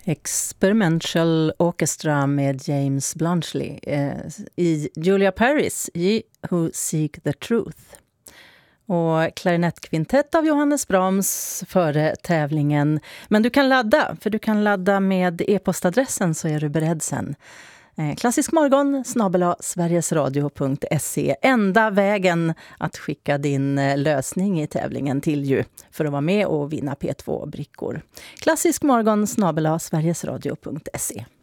Experimental Orchestra med James Bluntschli i Julia Paris, Ye Who Seek the Truth. Och klarinettkvintett av Johannes Brahms före tävlingen. Men du kan ladda med e-postadressen så är du beredd sen. klassiskmorgon@sverigesradio.se. Enda vägen att skicka din lösning i tävlingen till ju för att vara med och vinna P2-brickor. klassiskmorgon@sverigesradio.se.